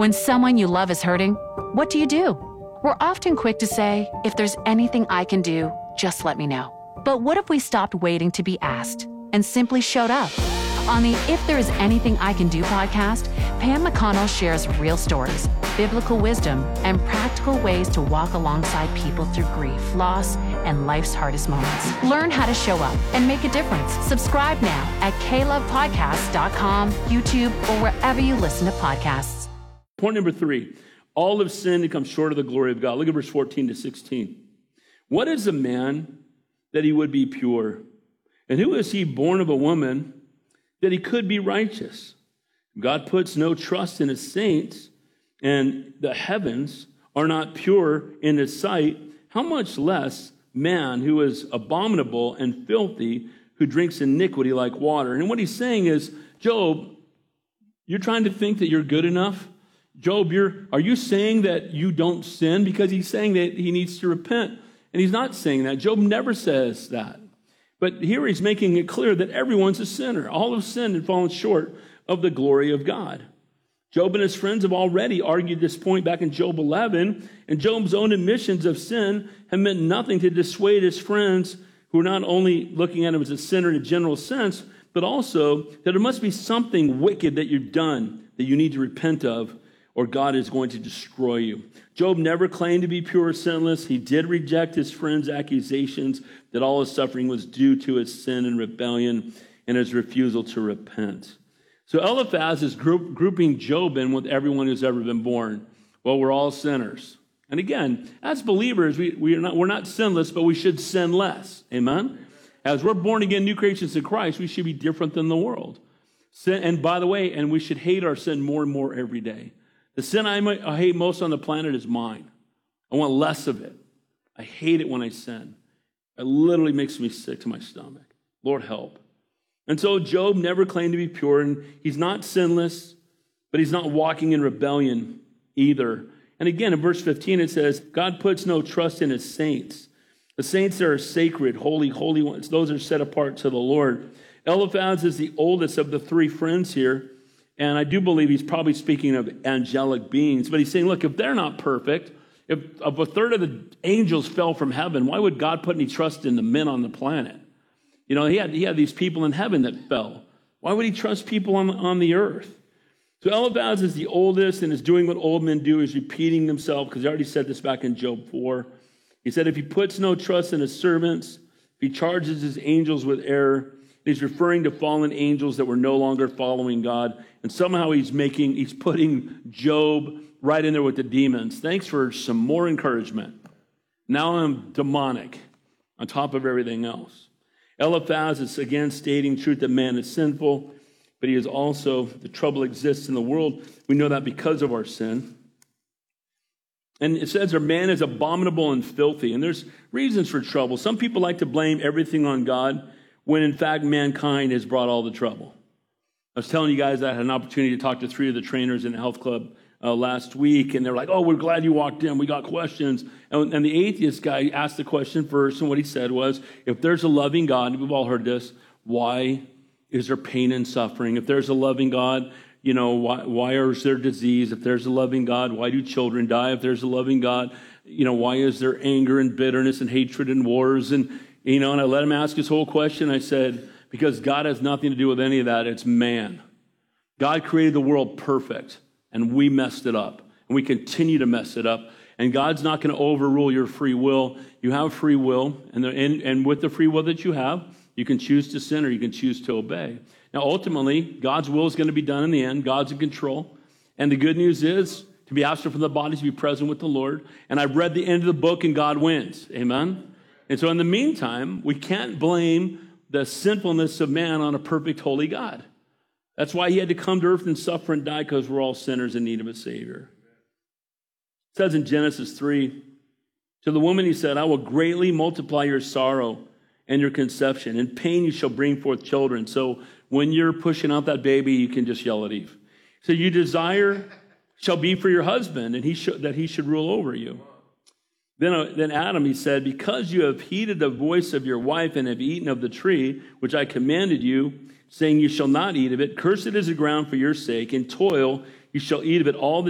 When someone you love is hurting, what do? We're often quick to say, if there's anything I can do, just let me know. But what if we stopped waiting to be asked and simply showed up? On the If There Is Anything I Can Do podcast, Pam McConnell shares real stories, biblical wisdom, and practical ways to walk alongside people through grief, loss, and life's hardest moments. Learn how to show up and make a difference. Subscribe now at klovepodcasts.com, YouTube, or wherever you listen to podcasts. Point number 3, all have sinned and come short of the glory of God. Look at verse 14 to 16. What is a man that he would be pure? And who is he born of a woman that he could be righteous? God puts no trust in his saints, and the heavens are not pure in his sight. How much less man who is abominable and filthy, who drinks iniquity like water? And what he's saying is, Job, you're trying to think that you're good enough? Job, are you saying that you don't sin? Because he's saying that he needs to repent. And he's not saying that. Job never says that. But here he's making it clear that everyone's a sinner. All have sinned and fallen short of the glory of God. Job and his friends have already argued this point back in Job 11. And Job's own admissions of sin have meant nothing to dissuade his friends, who are not only looking at him as a sinner in a general sense, but also that there must be something wicked that you've done that you need to repent of, or God is going to destroy you. Job never claimed to be pure or sinless. He did reject his friends' accusations that all his suffering was due to his sin and rebellion and his refusal to repent. So Eliphaz is grouping Job in with everyone who's ever been born. Well, we're all sinners. And again, as believers, we're not sinless, but we should sin less. Amen? As we're born again, new creations in Christ, we should be different than the world. Sin, and by the way, and we should hate our sin more and more every day. The sin I hate most on the planet is mine. I want less of it. I hate it when I sin. It literally makes me sick to my stomach. Lord, help. And so Job never claimed to be pure, and he's not sinless, but he's not walking in rebellion either. And again, in verse 15, it says, God puts no trust in his saints. The saints are sacred, holy ones. Those are set apart to the Lord. Eliphaz is the oldest of the 3 friends here. And I do believe he's probably speaking of angelic beings. But he's saying, look, if they're not perfect, if a third of the angels fell from heaven, why would God put any trust in the men on the planet? You know, he had these people in heaven that fell. Why would he trust people on the earth? So Eliphaz is the oldest and is doing what old men do, is repeating himself, because he already said this back in Job 4. He said, if he puts no trust in his servants, if he charges his angels with error, he's referring to fallen angels that were no longer following God. And somehow he's putting Job right in there with the demons. Thanks for some more encouragement. Now I'm demonic on top of everything else. Eliphaz is again stating truth that man is sinful, but he is also, the trouble exists in the world. We know that because of our sin. And it says our man is abominable and filthy. And there's reasons for trouble. Some people like to blame everything on God, when in fact mankind has brought all the trouble. I was telling you guys that I had an opportunity to talk to 3 of the trainers in the health club last week, and they were like, oh, we're glad you walked in. We got questions. And the atheist guy asked the question first, and what he said was, if there's a loving God, we've all heard this, why is there pain and suffering? If there's a loving God, you know, why is there disease? If there's a loving God, why do children die? If there's a loving God, you know, why is there anger and bitterness and hatred and wars? And you know, and I let him ask his whole question. I said, because God has nothing to do with any of that. It's man. God created the world perfect, and we messed it up. And we continue to mess it up. And God's not going to overrule your free will. You have free will, and with the free will that you have, you can choose to sin or you can choose to obey. Now, ultimately, God's will is going to be done in the end. God's in control. And the good news is, to be absent from the body, to be present with the Lord. And I've read the end of the book, and God wins. Amen? And so in the meantime, we can't blame the sinfulness of man on a perfect, holy God. That's why he had to come to earth and suffer and die, because we're all sinners in need of a Savior. It says in Genesis 3, to the woman he said, I will greatly multiply your sorrow and your conception. In pain you shall bring forth children. So when you're pushing out that baby, you can just yell at Eve. So your desire shall be for your husband, and that he should rule over you. Then Adam, he said, because you have heeded the voice of your wife and have eaten of the tree, which I commanded you, saying you shall not eat of it, cursed is the ground for your sake. In toil you shall eat of it all the